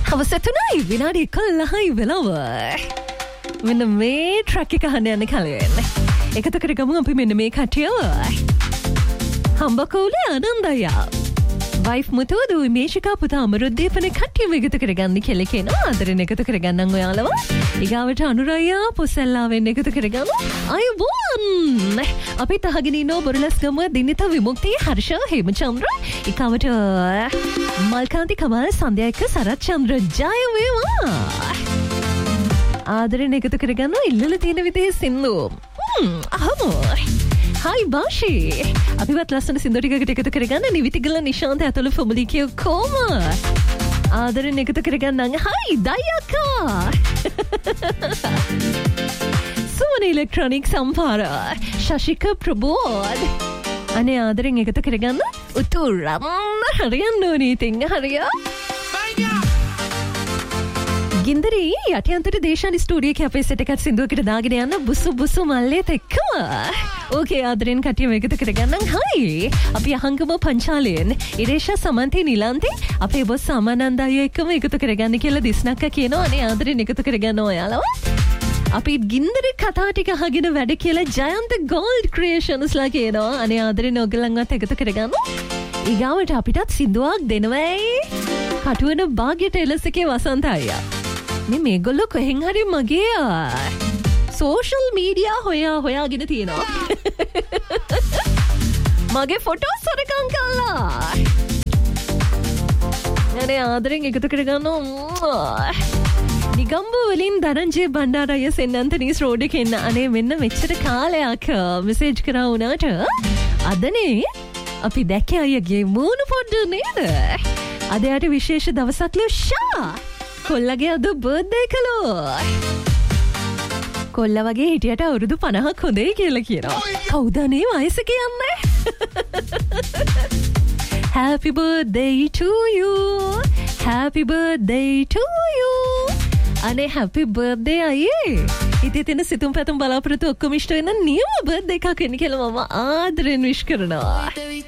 හවස 3යි විනාඩි 11යි වෙලාව. මෙන්න මේ ට්‍රැක් එක අහන්න යන්න කලින් එකතු කරගමු අපි මෙන්න මේ කට්ටියව. හම්බකෝලේ ආනන්දයා වයිෆ් මුතුදු මේෂිකා පුතා අමරුද්දීපන කට්ටියව එකතු කරගන්න කියලා කියනවා. ආදරෙන් එකතු කරගන්නම් ඔයාලව. ඊගාවට අනුරායා පොසල්ලාවෙන් එකතු කරගමු. අයබෝන් අපිත් අහගෙන ඉන්නෝ බොරලස්ගම දිනිත විමුක්තිය හර්ෂ හේමචන්ද්‍ර ඊගාවට මල්කාන්ති කමල් සන්ධ්‍යා එක්ක සරත් චන්ද්‍ර ජය වේවා. ආදරෙන් එකතු කරගන්න ඉල්ලල තියෙන විදිහේ සින්දු. අහමු. Hi Bashi. අපිවත් ලස්සන සින්දු ටිකකට එකතු කරගන්න නිවිතිගල නිශාන්ත ඇතුළු ෆැමිලි කියෝ කොම. ආදරෙන් එකතු කරගන්න. Hi දයකා. සුමන ඉලෙක්ට්‍රොනික් සම්පාර. ශශික ප්‍රබෝධ්. අනේ ආදරෙන් එකතු කරගන්න. උතුරම් හරියන්න ඕනේ ඉතින් හරියා. ගින්දරි යටියන්තර දේශානි ස්ටුඩියෝ එකේ අපේ සෙට් එකත් සින්දුවකට දාගෙන යන්න බුසු බුසු මල්ලේත් එක්කම. ඕකේ ආදරෙන් කටියම එකතු කරගන්නම්. හයි අපි අහංගම පංචාලයෙන් ඉරේෂා සමන්ති නිලන්ති අපේ බොස් සමානන්ද අයියා එක්කම එකතු කරගන්න කියලා දිස්නක්ක කියනවා. අනේ ආදරෙන් එකතු කරගන්න ඔයාලව. අපි ගින්දරි කතා ටික අහගෙන වැඩ කියලා ජයන්ත ගෝල්ඩ් ක්‍රියේෂන්ස්ලා කියනවා. අනේ ආදරෙන් ඔයගලන්වත් එකතු කරගන්න. ඊගාවට අපිටත් සින්දුවක් දෙනවයි. කටුවන භාග්‍ය ටෙලස් එකේ වසන්ත අයියා. මේගොල්ලෝ කොහෙන් හරි මගේ සෝෂල් මීඩියා හොයාගෙන තියෙනවා. මගේ ෆොටෝ සොරකම් කළා. අනේ ආදරෙන් එකතු කරගන්නවා. නිගම්බු වලින් දරංජය බණ්ඩාරය සෙන්නන්තනීස් රෝඩ් එකේ ඉන්න. අනේ මෙන්න මෙච්චර කාලයක් මෙසේජ් කරා වුණාට අදනේ අපි දැක්කේ අයියගේ මූණ පොඩ්ඩ නේද? අද යට විශේෂ දවසක් ෂා. කොල්ලගේ අද බර්ත්ඩේ කළෝ. කොල්ල වගේ හිටියට අවුරුදු 50ක් හොඳේ කියලා කියනවා. කවුද අනේ වයස කියන්නේ? Happy birthday to you. Happy birthday to you. අනේ happy birthday අයියේ. ඉතින් තියෙන සිතුම් පැතුම් බලාපොරොත්තු ඔක්කොම ඉෂ්ට වෙන නියම බර්ත්ඩේ එකක් වෙන්න කියලා මම ආදරෙන් විශ් කරනවා.